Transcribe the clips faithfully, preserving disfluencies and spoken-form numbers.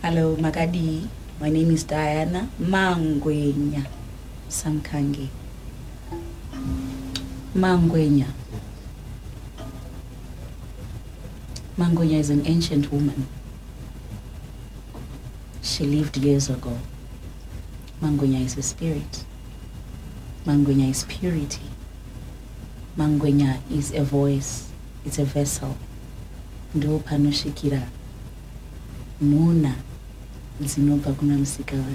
Hello, Magadi. My name is Diana Mangwenya Samkange. Mangwenya. Mangwenya is an ancient woman. She lived years ago. Mangwenya is a spirit. Mangwenya is purity. Mangwenya is a voice. It's a vessel. Ndo panoshikira muna zinobva kuna musikawani.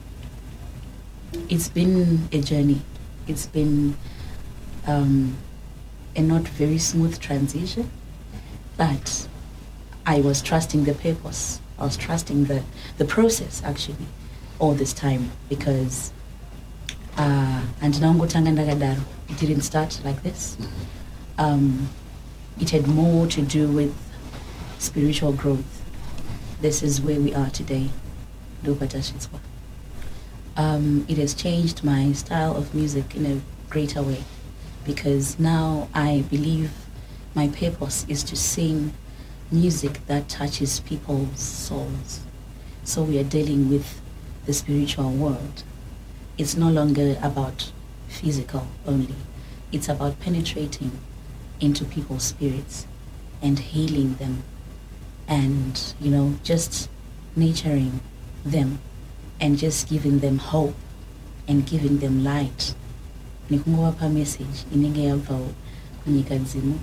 It's been a journey. It's been um, a not very smooth transition, but I was trusting the purpose. I was trusting the, the process actually all this time, because uh, and it didn't start like this. Um, it had more to do with spiritual growth. This is where we are today. Um, it has changed my style of music in a greater way, because now I believe my purpose is to sing music that touches people's souls. So we are dealing with the spiritual world. It's no longer about physical only. It's about penetrating into people's spirits and healing them, and, you know, just nurturing them and just giving them hope and giving them light. Nikungowapa message inenge yabva kunyika nzimu.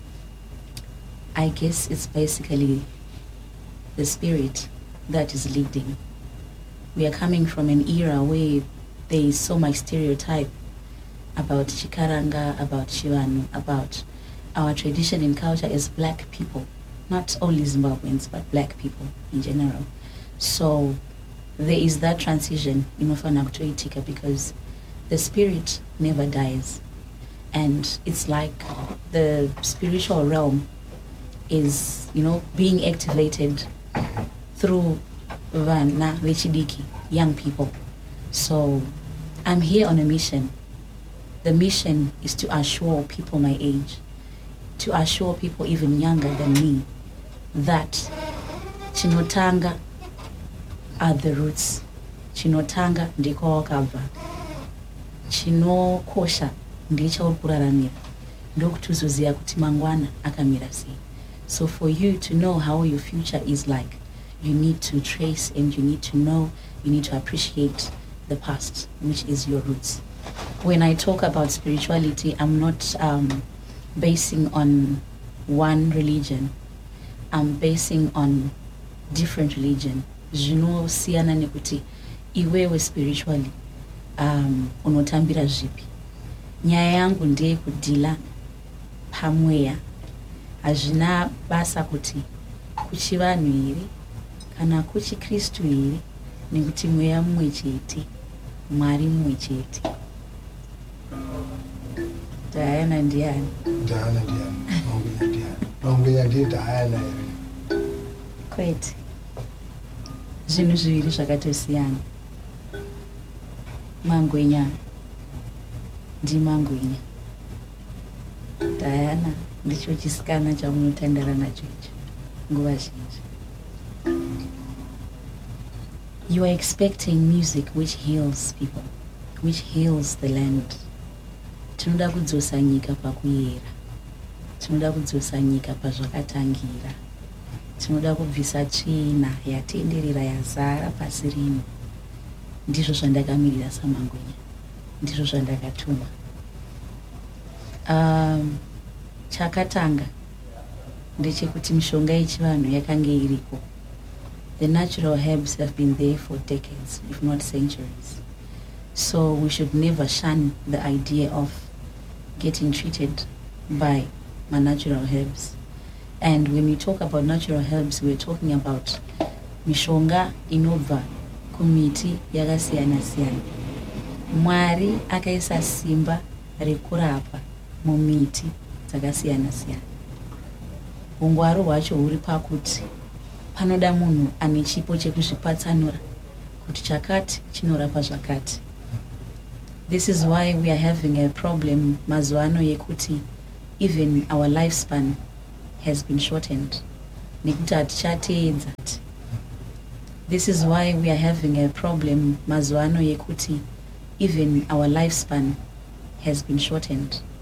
I guess it's basically the spirit that is leading. We are coming from an era where there is so much stereotype about Chikaranga, about Shivanu, about our tradition and culture as black people. Not only Zimbabweans, but black people in general. So there is that transition in Ofanakutoitika, because the spirit never dies. And it's like the spiritual realm is, you know, being activated through Vana Vechidiki, young people. So I'm here on a mission. The mission is to assure people my age, to assure people even younger than me, that Chinotanga are the roots. Chinotanga ndiko wakabva. Chinokosha ndichauri kuraramira. Ndokutuzoziya kuti mangwana akamira sei. So for you to know how your future is like, you need to trace and you need to know, you need to appreciate the past, which is your roots. When I talk about spirituality, I'm not um, basing on one religion. I'm basing on different religion. Zvino siyana nekuti iwewe spiritually um, unotambira zvipi. Nyaya yangu ndeye kudhila pamweya. Hazvina basa kuti kuchivanhu here kana kuchi Kristu here, nekuti mweya mumwe chete, Mwari mumwe chete. Diana ndiani? Diana ndiani? Mangwenya ndiani? Mangwenya ndiye Diana here. Kwete. Zvinhu zviviri zvakatosiyana. Mangwenya ndi Mangwenya. Diana ndicho chisikana chamunotandara nacho icho nguva zhinji. You are expecting music which heals people, which heals the land. Tinoda kudzosa nyika pakuyera. Tinoda kudzosa nyika pazvakatangira. Tinoda kubvisa tsvina yatenderera yazara pasi rino. Ndizvo zvandakamirira saMangwenya. Ndizvo zvandakatuma. Um, chakatanga ndechekuti mishonga yechivanhu yakanga iriko. The natural herbs have been there for decades, if not centuries. So we should never shun the idea of getting treated by my natural herbs. And when we talk about natural herbs, we're talking about mishonga inobva kumiti yakasiyana siyana. Mwari akaisa simba rekurapa mumiti dzakasiyana siyana. Ungwaru hwacho huri pakuti panoda munhu ane chipo chekuzvipatsanura kuti chakati chinorapa zvakati. This is why we are having a problem mazuano yekuti even our lifespan has been shortened. Nekuti hatichateedza This is why we are having a problem, Mazuano Yekuti. Even our lifespan has been shortened.